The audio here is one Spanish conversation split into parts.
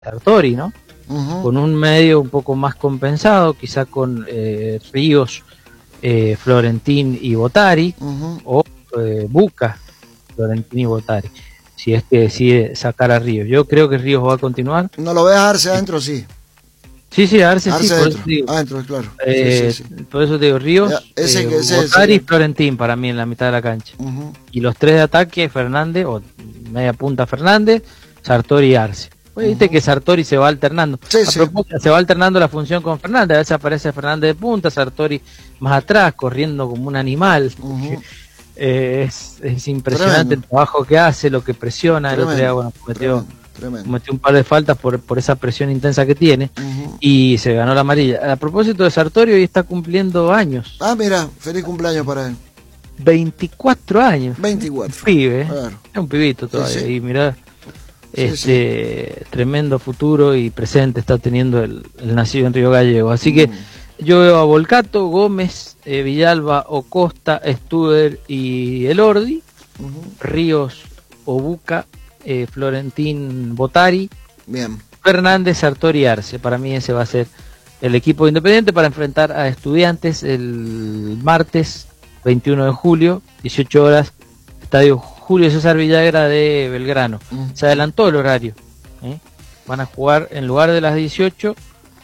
Sartori, ¿no? Ujú. Con un medio un poco más compensado, quizá con Ríos, Florentín y Botari, Ujú. o Buca, Florentín y Botari, si es que decide sacar a Ríos. Yo creo que Ríos va a continuar. ¿No lo ves a Arce adentro? Sí. Sí, sí, a Arce sí, Arce por eso adentro. digo. Adentro, claro. Sí, sí, sí. Por eso te digo, Ríos, Ese Botari y sería. Florentín para mí en la mitad de la cancha. Ujú. Y los tres de ataque, Fernández, o media punta Fernández, Sartori y Arce. Pues viste que Sartori se va alternando. Sí, A sí. propósito, se va alternando la función con Fernández. A veces aparece Fernández de punta, Sartori más atrás, corriendo como un animal. Ujú. Es impresionante Tremendo. el trabajo que hace, lo que presiona. El otro día, Tremendo. bueno, Tremendo. cometió un par de faltas por esa presión intensa que tiene Ujú. y se ganó la amarilla. A propósito de Sartori, hoy está cumpliendo años. Ah, mira, feliz cumpleaños para él. 24 años. 24. Un pibe, Claro. es un pibito todavía. Sí, sí. Y mirá, Sí, tremendo futuro y presente está teniendo el nacido en Río Gallego. Así que yo veo a Volcato, Gómez, Villalba, Ocosta, Studer y Elordi, Ujú. Ríos, Obuca, Florentín, Botari, Bien. Fernández, Sartori y Arce. Para mí ese va a ser el equipo Independiente para enfrentar a Estudiantes el martes 21 de julio, 18 horas, Estadio Julio César Villagra de Belgrano. Se adelantó el horario. Van a jugar en lugar de las 18,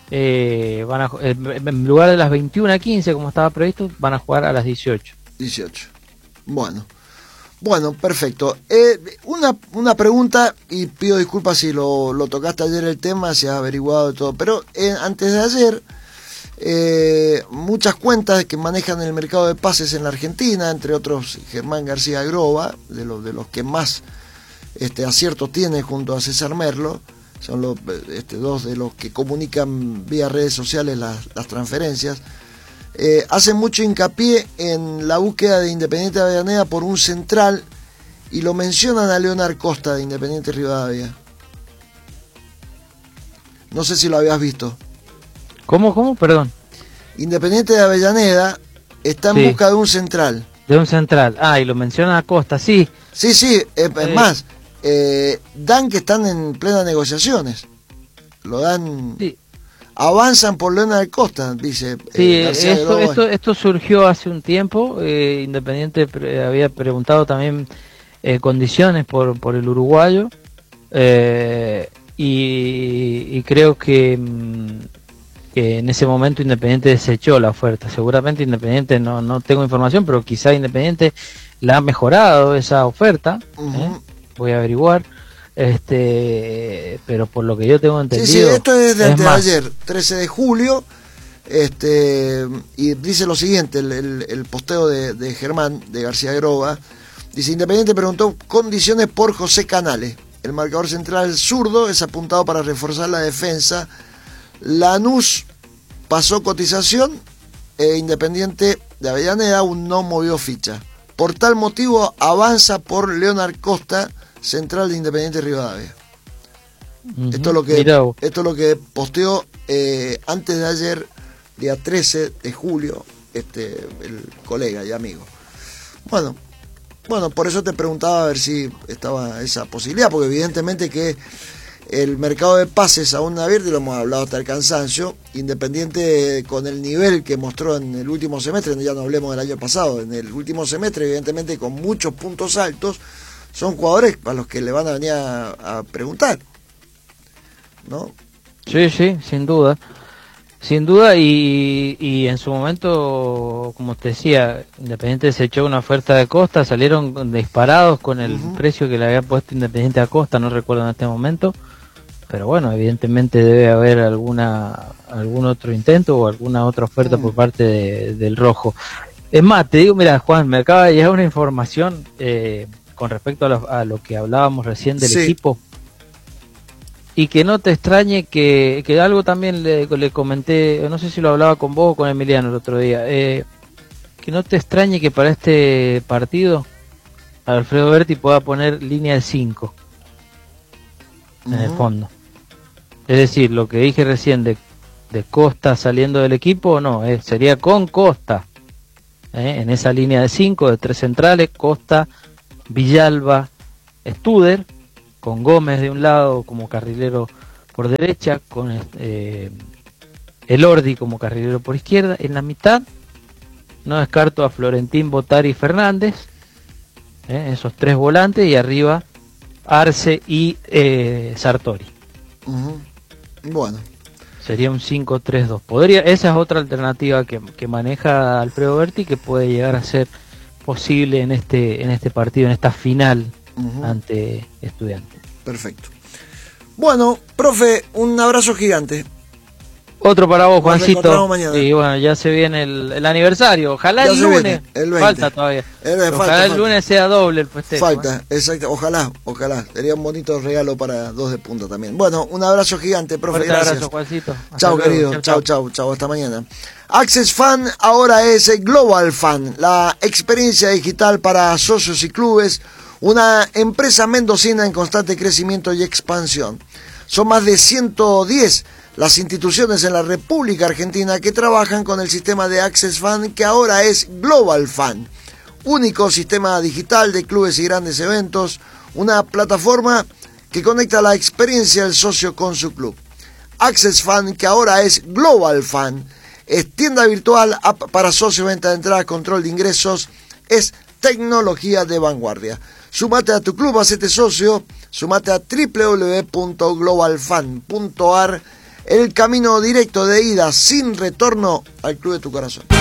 en lugar de las 21:15 como estaba previsto, van a jugar a las 18. 18. Bueno, perfecto. Una pregunta, y pido disculpas si lo tocaste ayer el tema, si has averiguado de todo, pero antes de ayer, muchas cuentas que manejan el mercado de pases en la Argentina, entre otros Germán García Groba, de los que más aciertos tiene junto a César Merlo, son dos de los que comunican vía redes sociales las transferencias. Hacen mucho hincapié en la búsqueda de Independiente de Avellaneda por un central y lo mencionan a Leonard Costa de Independiente Rivadavia. No sé si lo habías visto. ¿Cómo? Perdón. Independiente de Avellaneda está en busca de un central. De un central. Ah, y lo menciona a Costa, sí. Sí, es más, dan que están en plenas negociaciones. Lo dan... Sí. Avanzan por Leonard Costa, dice. Sí, esto surgió hace un tiempo. Independiente había preguntado también condiciones por el uruguayo. Y creo que en ese momento Independiente desechó la oferta. Seguramente Independiente, no tengo información, pero quizá Independiente la ha mejorado esa oferta. Voy a averiguar. Pero por lo que yo tengo entendido, sí, esto es de antes de ayer, 13 de julio, y dice lo siguiente, el posteo de Germán, de García Groba, dice: Independiente preguntó condiciones por José Canales, el marcador central zurdo es apuntado para reforzar la defensa. Lanús pasó cotización e Independiente de Avellaneda aún no movió ficha. Por tal motivo avanza por Leonard Costa, central de Independiente Rivadavia. Esto es lo que posteó antes de ayer, día 13 de julio, el colega y amigo. Bueno, por eso te preguntaba a ver si estaba esa posibilidad, porque evidentemente que el mercado de pases aún abierto, y lo hemos hablado hasta el cansancio, Independiente con el nivel que mostró en el último semestre, ya no hablemos del año pasado, en el último semestre evidentemente con muchos puntos altos, son jugadores a los que le van a venir a preguntar, ¿no? Sí, sin duda, y en su momento, como te decía, Independiente se echó una oferta de Costa, salieron disparados con el precio que le había puesto Independiente a Costa, no recuerdo en este momento, pero bueno, evidentemente debe haber algún otro intento o alguna otra oferta por parte del Rojo. Es más, te digo, mira, Juan, me acaba de llegar una información con respecto a lo que hablábamos recién del equipo, y que no te extrañe que algo también le comenté, no sé si lo hablaba con vos o con Emiliano el otro día, que no te extrañe que para este partido Alfredo Berti pueda poner línea de 5 en el fondo. Es decir, lo que dije recién de Costa saliendo del equipo, no, sería con Costa, en esa línea de 5, de 3 centrales, Costa, Villalba, Studer, con Gómez de un lado como carrilero por derecha, con Elordi como carrilero por izquierda. En la mitad no descarto a Florentín, Botari y Fernández, esos tres volantes, y arriba Arce y Sartori. Bueno. Sería un 5-3-2. Podría, esa es otra alternativa que maneja Alfredo Berti, que puede llegar a ser posible en este partido, en esta final ante Estudiantes. Perfecto. Bueno, profe, un abrazo gigante. Otro para vos, Nos Juancito. Mañana. Y bueno, ya se viene el aniversario. Ojalá ya el lunes. El 20. Falta todavía. Ojalá el lunes sea doble el festejo. Falta, exacto. Ojalá. Sería un bonito regalo para dos de punta también. Bueno, un abrazo gigante, profe. Fuerte gracias. Abrazo, Juancito. Chao, querido. Chao. Hasta mañana. Access Fan ahora es Global Fan, la experiencia digital para socios y clubes, una empresa mendocina en constante crecimiento y expansión. Son más de 110 las instituciones en la República Argentina que trabajan con el sistema de Access Fan, que ahora es Global Fan, único sistema digital de clubes y grandes eventos, una plataforma que conecta la experiencia del socio con su club. Access Fan, que ahora es Global Fan, es tienda virtual, app para socios, venta de entrada, control de ingresos, es tecnología de vanguardia. Súmate a tu club, hacete socio, súmate a www.globalfan.ar, el camino directo de ida sin retorno al club de tu corazón.